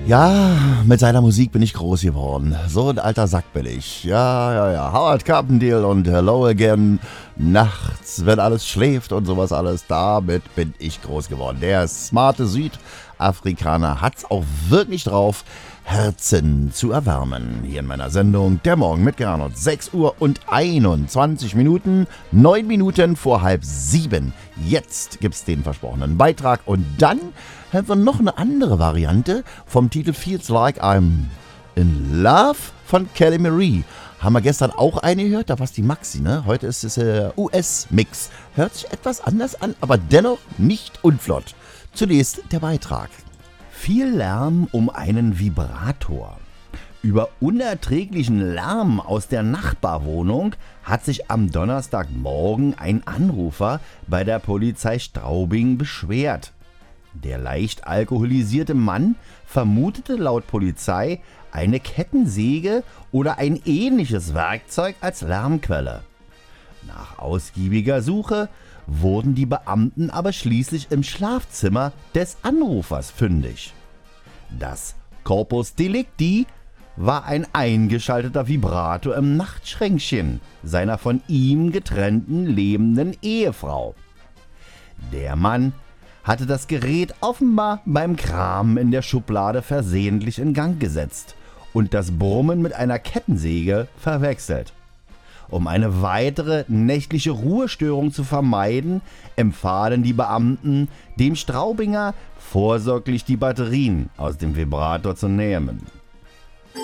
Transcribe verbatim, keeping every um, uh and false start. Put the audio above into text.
Ja, mit seiner Musik bin ich groß geworden. So ein alter Sack bin ich. Ja, ja, ja. Howard Carpendale und Hello Again. Nachts, wenn alles schläft und sowas alles. Damit bin ich groß geworden. Der smarte Südafrikaner hat's auch wirklich drauf, Herzen zu erwärmen. Hier in meiner Sendung Der Morgen mit Gernot. sechs Uhr und einundzwanzig Minuten. neun Minuten vor halb sieben. Jetzt gibt's den versprochenen Beitrag. Und dann haben wir noch eine andere Variante vom Titel Feels Like I'm in Love von Kelly Marie. Haben wir gestern auch eine gehört, da war es die Maxi, ne? Heute ist es äh, U S-Mix. Hört sich etwas anders an, aber dennoch nicht unflott. Zunächst der Beitrag. Viel Lärm um einen Vibrator. Über unerträglichen Lärm aus der Nachbarwohnung hat sich am Donnerstagmorgen ein Anrufer bei der Polizei Straubing beschwert. Der leicht alkoholisierte Mann vermutete laut Polizei eine Kettensäge oder ein ähnliches Werkzeug als Lärmquelle. Nach ausgiebiger Suche wurden die Beamten aber schließlich im Schlafzimmer des Anrufers fündig. Das Corpus Delicti war ein eingeschalteter Vibrator im Nachtschränkchen seiner von ihm getrennten lebenden Ehefrau. Der Mann hatte das Gerät offenbar beim Kramen in der Schublade versehentlich in Gang gesetzt und das Brummen mit einer Kettensäge verwechselt. Um eine weitere nächtliche Ruhestörung zu vermeiden, empfahlen die Beamten, dem Straubinger vorsorglich die Batterien aus dem Vibrator zu nehmen.